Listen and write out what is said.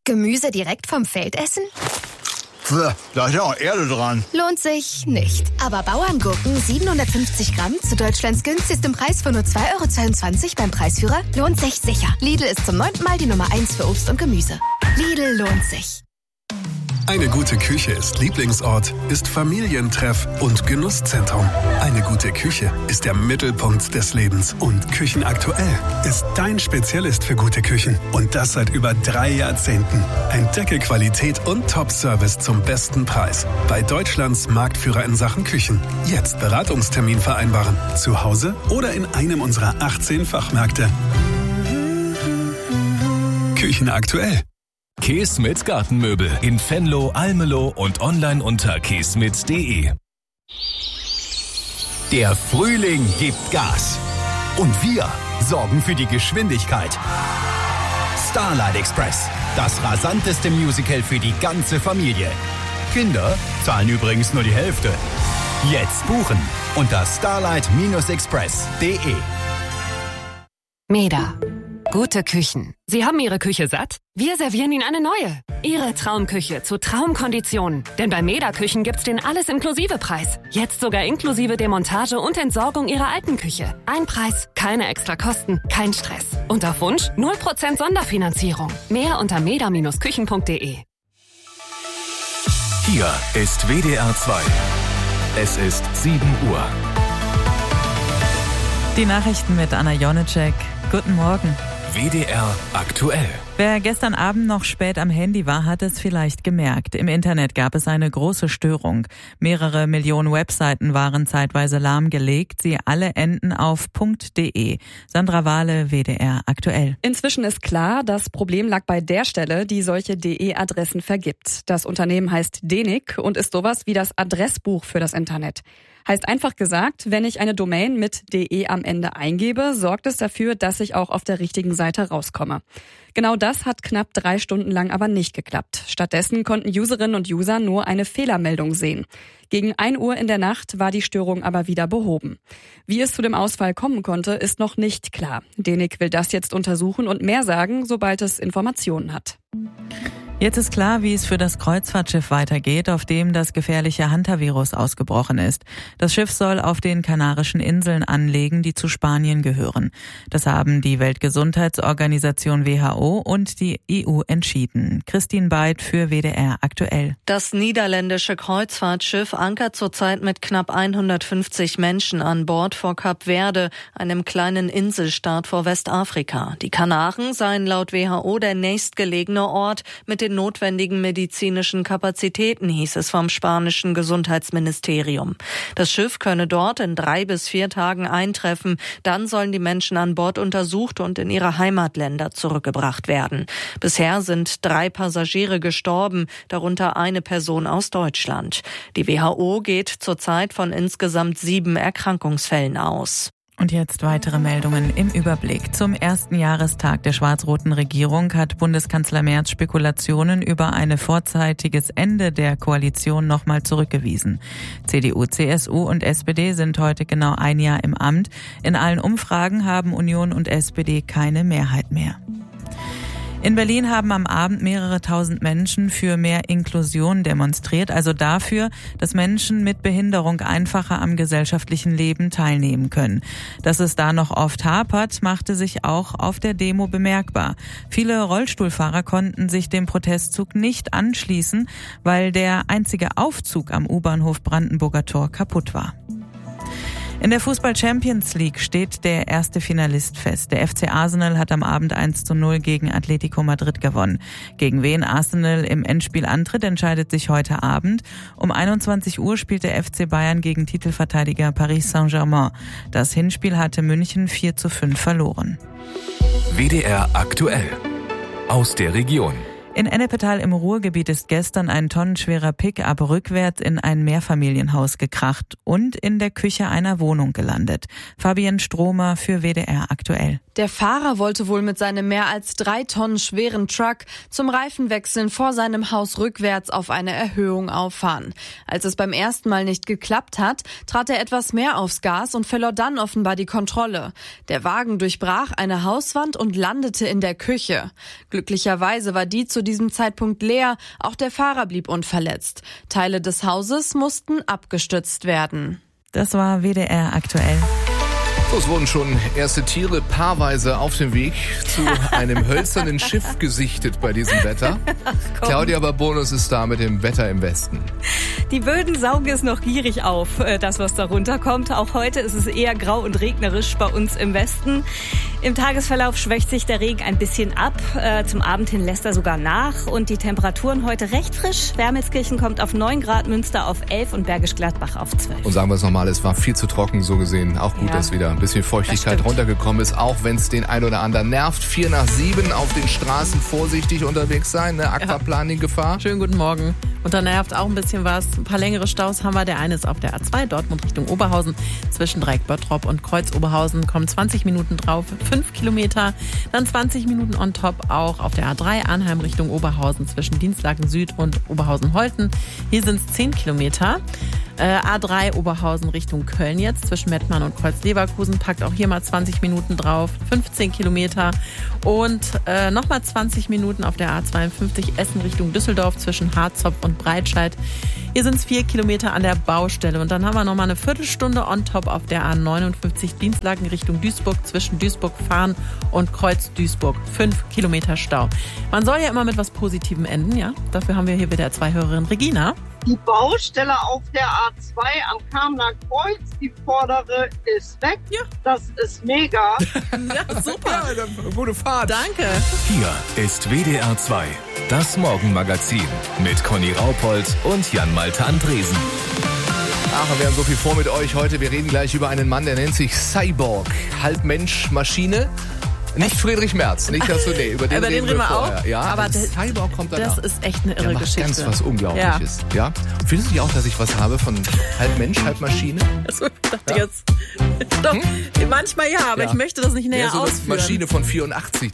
Gemüse direkt vom Feld essen? Da ist ja auch Erde dran. Lohnt sich nicht. Aber Bauerngurken 750 Gramm zu Deutschlands günstigstem Preis von nur 2,22 € beim Preisführer lohnt sich sicher. Lidl ist zum 9. Mal die Nummer 1 für Obst und Gemüse. Lidl lohnt sich. Eine gute Küche ist Lieblingsort, ist Familientreff und Genusszentrum. Eine gute Küche ist der Mittelpunkt des Lebens. Und Küchenaktuell ist dein Spezialist für gute Küchen. Und das seit über 3 Jahrzehnten. Entdecke Qualität und Top-Service zum besten Preis. Bei Deutschlands Marktführer in Sachen Küchen. Jetzt Beratungstermin vereinbaren. Zu Hause oder in einem unserer 18 Fachmärkte. Küchenaktuell. Keesmit Gartenmöbel in Venlo, Almelo und online unter keesmit.de. Der Frühling gibt Gas. Und wir sorgen für die Geschwindigkeit. Starlight Express, das rasanteste Musical für die ganze Familie. Kinder zahlen übrigens nur die Hälfte. Jetzt buchen unter starlight-express.de. Meda. Gute Küchen. Sie haben Ihre Küche satt? Wir servieren Ihnen eine neue. Ihre Traumküche zu Traumkonditionen. Denn bei Meda Küchen gibt's den Alles-Inklusive-Preis. Jetzt sogar inklusive Demontage und Entsorgung Ihrer alten Küche. Ein Preis, keine extra Kosten, kein Stress. Und auf Wunsch 0% Sonderfinanzierung. Mehr unter meda-küchen.de. Hier ist WDR 2. Es ist 7 Uhr. Die Nachrichten mit Anna Jonitschek. Guten Morgen. WDR aktuell. Wer gestern Abend noch spät am Handy war, hat es vielleicht gemerkt. Im Internet gab es eine große Störung. Mehrere Millionen Webseiten waren zeitweise lahmgelegt. Sie alle enden auf .de. Sandra Wahle, WDR aktuell. Inzwischen ist klar, das Problem lag bei der Stelle, die solche DE-Adressen vergibt. Das Unternehmen heißt DENIC und ist sowas wie das Adressbuch für das Internet. Heißt einfach gesagt, wenn ich eine Domain mit .de am Ende eingebe, sorgt es dafür, dass ich auch auf der richtigen Seite rauskomme. Genau das hat knapp 3 Stunden lang aber nicht geklappt. Stattdessen konnten Userinnen und User nur eine Fehlermeldung sehen. Gegen 1 Uhr in der Nacht war die Störung aber wieder behoben. Wie es zu dem Ausfall kommen konnte, ist noch nicht klar. DENIC will das jetzt untersuchen und mehr sagen, sobald es Informationen hat. Jetzt ist klar, wie es für das Kreuzfahrtschiff weitergeht, auf dem das gefährliche Hantavirus ausgebrochen ist. Das Schiff soll auf den Kanarischen Inseln anlegen, die zu Spanien gehören. Das haben die Weltgesundheitsorganisation WHO und die EU entschieden. Christine Beid für WDR aktuell. Das niederländische Kreuzfahrtschiff ankert zurzeit mit knapp 150 Menschen an Bord vor Kap Verde, einem kleinen Inselstaat vor Westafrika. Die Kanaren seien laut WHO der nächstgelegene Ort mit den notwendigen medizinischen Kapazitäten, hieß es vom spanischen Gesundheitsministerium. Das Schiff könne dort in 3 bis 4 Tagen eintreffen. Dann sollen die Menschen an Bord untersucht und in ihre Heimatländer zurückgebracht werden. Bisher sind 3 Passagiere gestorben, darunter eine Person aus Deutschland. Die WHO geht zurzeit von insgesamt 7 Erkrankungsfällen aus. Und jetzt weitere Meldungen im Überblick. Zum ersten Jahrestag der schwarz-roten Regierung hat Bundeskanzler Merz Spekulationen über ein vorzeitiges Ende der Koalition nochmal zurückgewiesen. CDU, CSU und SPD sind heute genau 1 Jahr im Amt. In allen Umfragen haben Union und SPD keine Mehrheit mehr. In Berlin haben am Abend mehrere tausend Menschen für mehr Inklusion demonstriert, also dafür, dass Menschen mit Behinderung einfacher am gesellschaftlichen Leben teilnehmen können. Dass es da noch oft hapert, machte sich auch auf der Demo bemerkbar. Viele Rollstuhlfahrer konnten sich dem Protestzug nicht anschließen, weil der einzige Aufzug am U-Bahnhof Brandenburger Tor kaputt war. In der Fußball-Champions League steht der erste Finalist fest. Der FC Arsenal hat am Abend 1:0 gegen Atletico Madrid gewonnen. Gegen wen Arsenal im Endspiel antritt, entscheidet sich heute Abend. Um 21 Uhr spielt der FC Bayern gegen Titelverteidiger Paris Saint-Germain. Das Hinspiel hatte München 4:5 verloren. WDR aktuell. Aus der Region. In Ennepetal im Ruhrgebiet ist gestern ein tonnenschwerer Pick-up rückwärts in ein Mehrfamilienhaus gekracht und in der Küche einer Wohnung gelandet. Fabienne Stromer für WDR aktuell. Der Fahrer wollte wohl mit seinem mehr als 3 Tonnen schweren Truck zum Reifenwechseln vor seinem Haus rückwärts auf eine Erhöhung auffahren. Als es beim ersten Mal nicht geklappt hat, trat er etwas mehr aufs Gas und verlor dann offenbar die Kontrolle. Der Wagen durchbrach eine Hauswand und landete in der Küche. Glücklicherweise war die zu diesem Zeitpunkt leer, auch der Fahrer blieb unverletzt. Teile des Hauses mussten abgestützt werden. Das war WDR aktuell. So, es wurden schon erste Tiere paarweise auf dem Weg zu einem hölzernen Schiff gesichtet bei diesem Wetter. Claudia Barbonus ist da mit dem Wetter im Westen. Die Böden saugen es noch gierig auf, das was da runterkommt. Auch heute ist es eher grau und regnerisch bei uns im Westen. Im Tagesverlauf schwächt sich der Regen ein bisschen ab. Zum Abend hin lässt er sogar nach. Und die Temperaturen heute recht frisch. Wermelskirchen kommt auf 9 Grad, Münster auf 11 und Bergisch Gladbach auf 12. Und sagen wir es nochmal, es war viel zu trocken, so gesehen. Auch gut, dass wieder ein bisschen Feuchtigkeit runtergekommen ist, auch wenn es den ein oder anderen nervt. 4 nach 7 auf den Straßen vorsichtig unterwegs sein, ne? Aquaplaning-Gefahr. Schönen guten Morgen. Und da nervt auch ein bisschen was. Ein paar längere Staus haben wir. Der eine ist auf der A2, Dortmund Richtung Oberhausen. Zwischen Dreieck-Bottrop und Kreuz-Oberhausen kommen 20 Minuten drauf, 5 Kilometer. Dann 20 Minuten on top auch auf der A3, Arnheim Richtung Oberhausen. Zwischen Dienstlaken Süd und Oberhausen-Holten. Hier sind es 10 Kilometer. A3 Oberhausen Richtung Köln jetzt, zwischen Mettmann und Kreuz-Leverkusen, packt auch hier mal 20 Minuten drauf, 15 Kilometer und nochmal 20 Minuten auf der A52 Essen Richtung Düsseldorf zwischen Harzopf und Breitscheid. Hier sind es 4 Kilometer an der Baustelle und dann haben wir nochmal eine Viertelstunde on top auf der A59 Dienstlaken Richtung Duisburg zwischen Duisburg-Fahren und Kreuz-Duisburg. 5 Kilometer Stau. Man soll ja immer mit was Positivem enden, ja? Dafür haben wir hier wieder 2 Hörerinnen. Regina? Die Baustelle auf der A2 am Kamener Kreuz, die vordere ist weg. Ja. Das ist mega. Ja, super. Ja, gute Fahrt. Danke. Hier ist WDR 2, das Morgenmagazin mit Conny Raupold und Jan-Malte Andresen. Ach, wir haben so viel vor mit euch heute. Wir reden gleich über einen Mann, der nennt sich Cyborg. Halb Mensch, Maschine. Nicht Friedrich Merz, nicht das so, nee, über den reden wir vorher. Auch. Ja, aber Cyborg kommt danach. Das ist echt eine irre Geschichte. Der macht ganz was Unglaubliches. Ja. Findest du nicht auch, dass ich was habe von halb Mensch, halb Maschine? Also, ich dachte jetzt. Doch, manchmal ja, aber ich möchte das nicht näher so ausführen. Eine Maschine von 84,